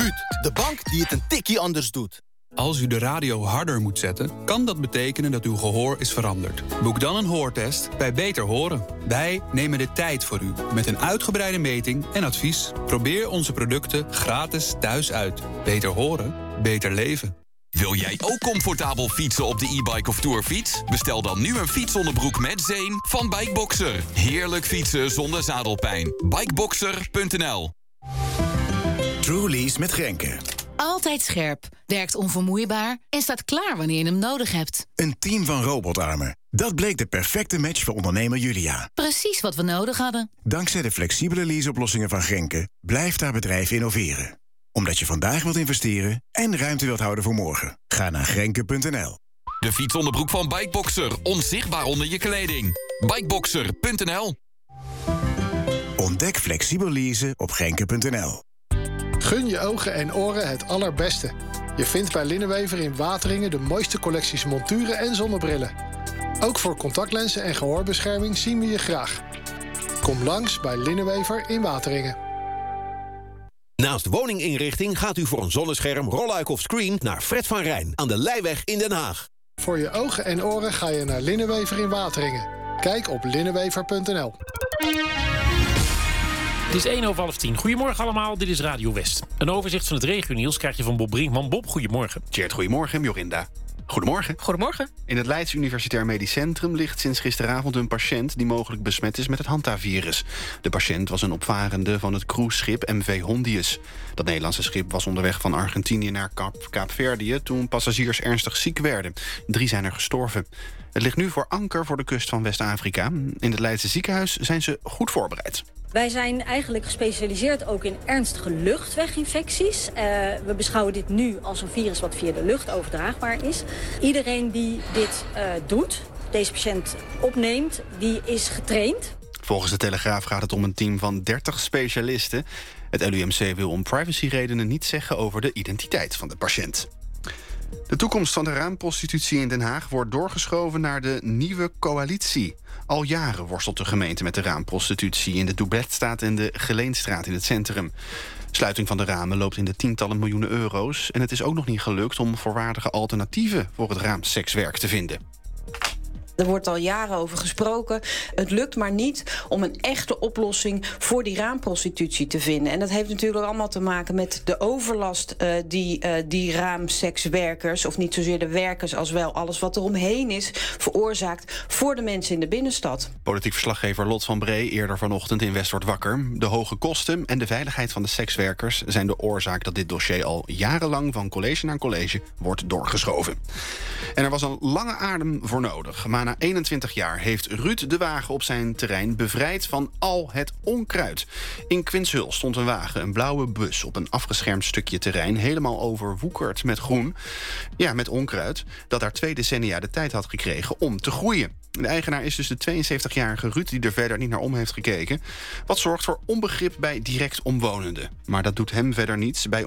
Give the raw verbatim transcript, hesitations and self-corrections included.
Ruud, de bank die het een tikkie anders doet. Als u de radio harder moet zetten, kan dat betekenen dat uw gehoor is veranderd. Boek dan een hoortest bij Beter Horen. Wij nemen de tijd voor u, met een uitgebreide meting en advies. Probeer onze producten gratis thuis uit. Beter horen, beter leven. Wil jij ook comfortabel fietsen op de e-bike of tourfiets? Bestel dan nu een fietsonderbroek met zeem van Bikeboxer. Heerlijk fietsen zonder zadelpijn. Bikeboxer punt n l. Trulies met Grenke. Altijd scherp, werkt onvermoeibaar en staat klaar wanneer je hem nodig hebt. Een team van robotarmen. Dat bleek de perfecte match voor ondernemer Julia. Precies wat we nodig hadden. Dankzij de flexibele leaseoplossingen van Grenke blijft haar bedrijf innoveren. Omdat je vandaag wilt investeren en ruimte wilt houden voor morgen. Ga naar Grenke punt n l. De fietsonderbroek van Bikeboxer. Onzichtbaar onder je kleding. Bikeboxer punt n l. Ontdek flexibel leasen op Grenke punt n l. Gun je ogen en oren het allerbeste. Je vindt bij Linnenwever in Wateringen de mooiste collecties monturen en zonnebrillen. Ook voor contactlenzen en gehoorbescherming zien we je graag. Kom langs bij Linnenwever in Wateringen. Naast woninginrichting gaat u voor een zonnescherm, rolluik of screen naar Fred van Rijn aan de Leijweg in Den Haag. Voor je ogen en oren ga je naar Linnenwever in Wateringen. Kijk op linnenwever punt n l. Het is één over half tien. Goedemorgen allemaal, dit is Radio West. Een overzicht van het regionieuws krijg je van Bob Brinkman. Bob, goedemorgen. Tjeerd, goedemorgen. Jorinda. Goedemorgen. Goedemorgen. In het Leids Universitair Medisch Centrum ligt sinds gisteravond een patiënt die mogelijk besmet is met het Hanta-virus. De patiënt was een opvarende van het cruiseschip M V Hondius. Dat Nederlandse schip was onderweg van Argentinië naar Kaap, Kaapverdië toen passagiers ernstig ziek werden. Drie zijn er gestorven. Het ligt nu voor anker voor de kust van West-Afrika. In het Leidse ziekenhuis zijn ze goed voorbereid. Wij zijn eigenlijk gespecialiseerd ook in ernstige luchtweginfecties. Uh, we beschouwen dit nu als een virus wat via de lucht overdraagbaar is. Iedereen die dit uh, doet, deze patiënt opneemt, die is getraind. Volgens de Telegraaf gaat het om een team van dertig specialisten. Het L U M C wil om privacyredenen niets zeggen over de identiteit van de patiënt. De toekomst van de raamprostitutie in Den Haag wordt doorgeschoven naar de nieuwe coalitie. Al jaren worstelt de gemeente met de raamprostitutie in de Doubletstraat en de Geleenstraat in het centrum. Sluiting van de ramen loopt in de tientallen miljoenen euro's en het is ook nog niet gelukt om voorwaardige alternatieven voor het raamsekswerk te vinden. Er wordt al jaren over gesproken. Het lukt maar niet om een echte oplossing voor die raamprostitutie te vinden. En dat heeft natuurlijk allemaal te maken met de overlast uh, die uh, die raamsekswerkers, of niet zozeer de werkers als wel alles wat er omheen is, veroorzaakt voor de mensen in de binnenstad. Politiek verslaggever Lot van Bree eerder vanochtend in West wordt wakker. De hoge kosten en de veiligheid van de sekswerkers zijn de oorzaak dat dit dossier al jarenlang van college naar college wordt doorgeschoven. En er was een lange adem voor nodig. Maar na eenentwintig jaar heeft Ruud de wagen op zijn terrein bevrijd van al het onkruid. In Quinshul stond een wagen, een blauwe bus, op een afgeschermd stukje terrein, helemaal overwoekerd met groen. Ja, met onkruid, dat daar twee decennia de tijd had gekregen om te groeien. De eigenaar is dus de tweeënzeventigjarige Ruud die er verder niet naar om heeft gekeken. Wat zorgt voor onbegrip bij direct omwonenden. Maar dat doet hem verder niets. Bij